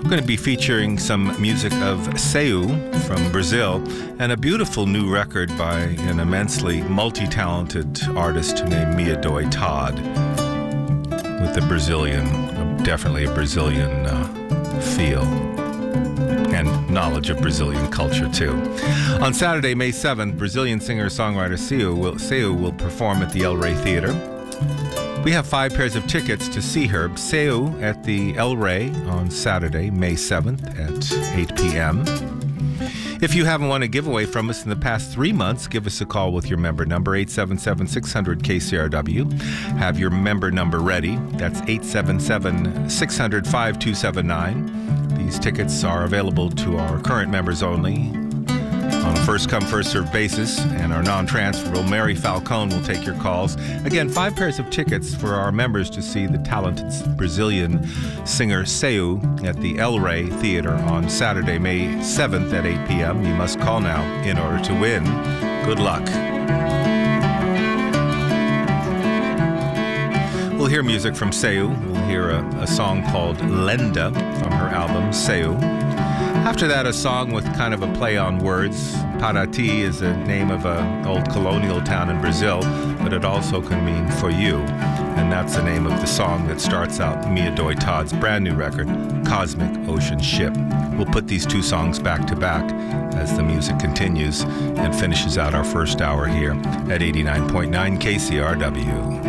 I'm going to be featuring some music of Seu from Brazil and a beautiful new record by an immensely multi-talented artist named Mia Doi Todd with definitely a Brazilian feel and knowledge of Brazilian culture too. On Saturday, May 7th, Brazilian singer-songwriter Seu will perform at the El Rey Theater. We have 5 pairs of tickets to see her. Seu at the El Rey on Saturday, May 7th at 8 p.m. If you haven't won a giveaway from us in the past 3 months, give us a call with your member number, 877-600-KCRW. Have your member number ready. That's 877-600-5279. These tickets are available to our current members only on a first-come, first-served basis, and our non-transferable Mary Falcone will take your calls. Again, 5 pairs of tickets for our members to see the talented Brazilian singer Seu at the El Rey Theater on Saturday, May 7th at 8 p.m. You must call now in order to win. Good luck. We'll hear music from Seu. We'll hear a song called Lenda from her album Seu. After that, a song with kind of a play on words. Paraty is the name of an old colonial town in Brazil, but it also can mean for you. And that's the name of the song that starts out Mia Doi Todd's brand new record, Cosmic Ocean Ship. We'll put these 2 songs back to back as the music continues and finishes out our first hour here at 89.9 KCRW.